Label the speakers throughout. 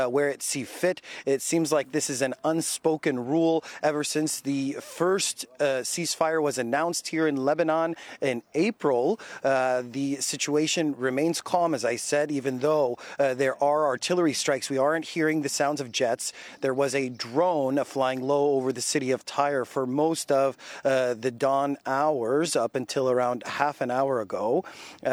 Speaker 1: where it see fit. It seems like this is an unspoken rule ever since the first ceasefire was announced here in Lebanon in April. The situation remains calm, as I said, even though there are artillery strikes. We aren't hearing the sounds of jets. There was a drone flying low over the city of Tyre for most of the dawn hours up until around half an hour ago.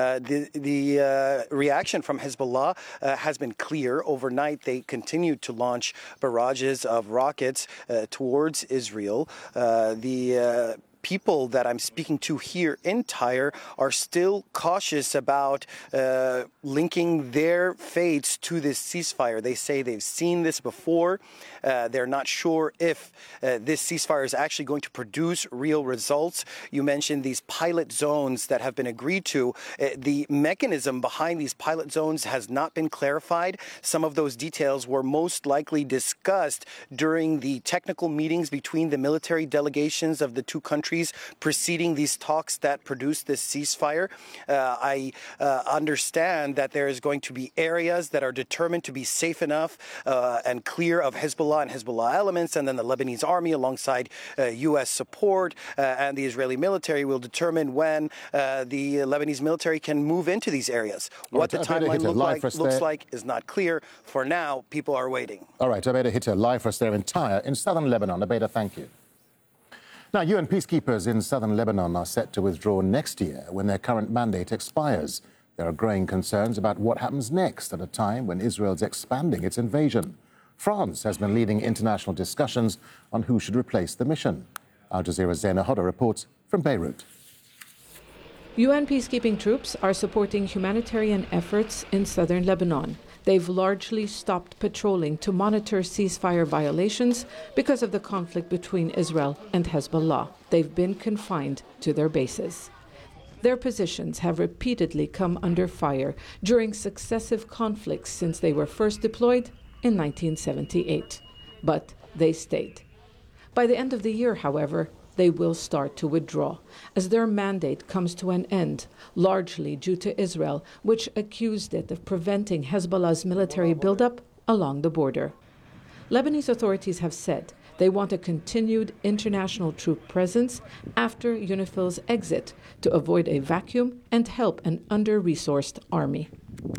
Speaker 1: The reaction from Hezbollah has been clear. Overnight, they continued to launch barrages of rockets towards Israel. The people that I'm speaking to here in Tyre are still cautious about linking their fates to this ceasefire. They say they've seen this before. They're not sure if this ceasefire is actually going to produce real results. You mentioned these pilot zones that have been agreed to. The mechanism behind these pilot zones has not been clarified. Some of those details were most likely discussed during the technical meetings between the military delegations of the two countries preceding these talks that produced this ceasefire. I understand that there is going to be areas that are determined to be safe enough and clear of Hezbollah and Hezbollah elements, and then the Lebanese army alongside U.S. support and the Israeli military will determine when the Lebanese military can move into these areas. What the timeline looks like is not clear. For now, people are waiting.
Speaker 2: All right, Abeda Hitter, live for us there in Tyre in southern Lebanon. Abeda, thank you. Now, UN peacekeepers in southern Lebanon are set to withdraw next year when their current mandate expires. There are growing concerns about what happens next at a time when Israel's expanding its invasion. France has been leading international discussions on who should replace the mission. Al Jazeera's Zaina Hodder reports from Beirut.
Speaker 3: UN peacekeeping troops are supporting humanitarian efforts in southern Lebanon. They've largely stopped patrolling to monitor ceasefire violations because of the conflict between Israel and Hezbollah. They've been confined to their bases. Their positions have repeatedly come under fire during successive conflicts since they were first deployed in 1978. But they stayed. By the end of the year, however, they will start to withdraw as their mandate comes to an end, largely due to Israel, which accused it of preventing Hezbollah's military buildup along the border. Lebanese authorities have said they want a continued international troop presence after UNIFIL's exit to avoid a vacuum and help an under-resourced army.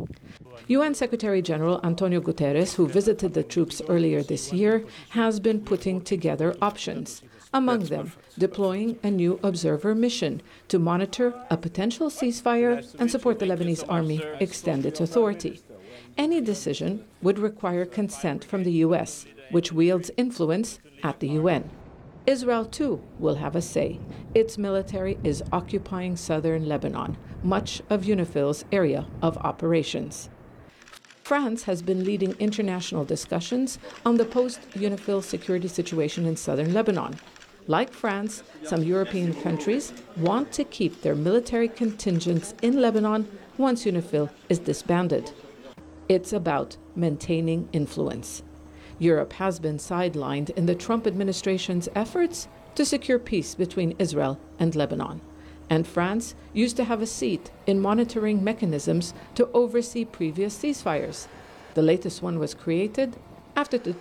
Speaker 3: UN Secretary-General Antonio Guterres, who visited the troops earlier this year, has been putting together options. Among them, deploying a new observer mission to monitor a potential ceasefire and support the Lebanese army extend its authority. Any decision would require consent from the U.S., which wields influence at the UN. Israel, too, will have a say. Its military is occupying southern Lebanon, much of UNIFIL's area of operations. France has been leading international discussions on the post-UNIFIL security situation in southern Lebanon. Like France, some European countries want to keep their military contingents in Lebanon once UNIFIL is disbanded. It's about maintaining influence. Europe has been sidelined in the Trump administration's efforts to secure peace between Israel and Lebanon. And France used to have a seat in monitoring mechanisms to oversee previous ceasefires. The latest one was created after the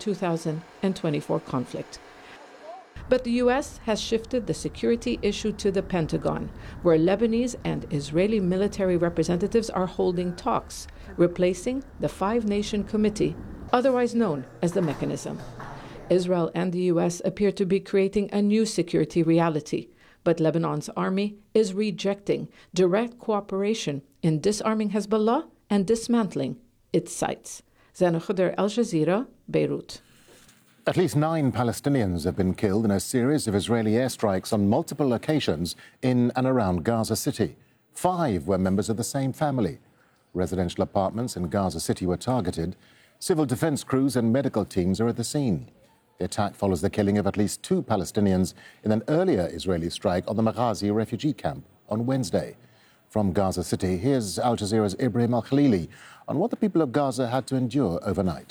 Speaker 3: 2024 conflict. But the U.S. has shifted the security issue to the Pentagon, where Lebanese and Israeli military representatives are holding talks, replacing the Five-Nation Committee, otherwise known as the Mechanism. Israel and the U.S. appear to be creating a new security reality, but Lebanon's army is rejecting direct cooperation in disarming Hezbollah and dismantling its sites. Zaina Hodder, Al Jazeera, Beirut.
Speaker 2: At least 9 Palestinians have been killed in a series of Israeli airstrikes on multiple locations in and around Gaza City. 5 were members of the same family. Residential apartments in Gaza City were targeted. Civil defense crews and medical teams are at the scene. The attack follows the killing of at least 2 Palestinians in an earlier Israeli strike on the Maghazi refugee camp on Wednesday. From Gaza City, here's Al Jazeera's Ibrahim Al-Khalili on what the people of Gaza had to endure overnight.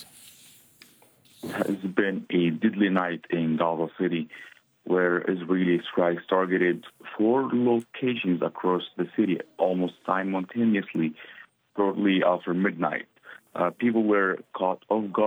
Speaker 4: It has been a deadly night in Gaza City, where Israeli strikes targeted 4 locations across the city almost simultaneously, shortly after midnight. People were caught off guard